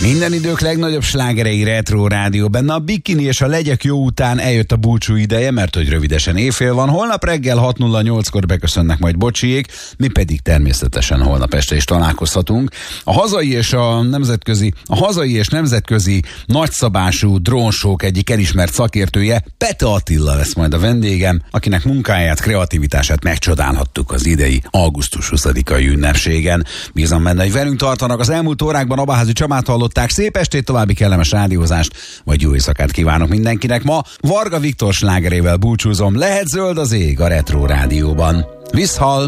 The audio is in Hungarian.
Minden idők legnagyobb slágerei Retro Rádió. Benne a bikini és a legyek jó után eljött a búcsú ideje, mert hogy rövidesen éjfél van. Holnap reggel 6:08-kor beköszönnek majd bocsiék, mi pedig természetesen holnap este is találkozhatunk. A hazai és nemzetközi nagyszabású drónsók egyik elismert szakértője, Pete Attila lesz majd a vendégem, akinek munkáját, kreativitását megcsodálhattuk az idei augusztus 20-ai ünnepségen. Bízom benne, hogy velünk tartanak. Az elmúlt órákban Abaházi Csabát hallották. Szép estét, további kellemes rádiózást, vagy jó éjszakát kívánok mindenkinek. Ma Varga Viktor slágerével búcsúzom. Lehet zöld az ég a Retro Rádióban. Viszhal!